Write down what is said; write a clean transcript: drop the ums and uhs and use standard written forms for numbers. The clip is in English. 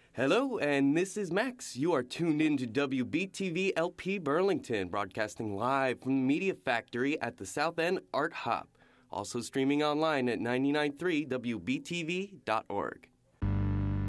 Hello, and this is Max. You are tuned in to WBTV LP Burlington, broadcasting live from the Media Factory at the South End Art Hop. Also streaming online at 993wbtv.org.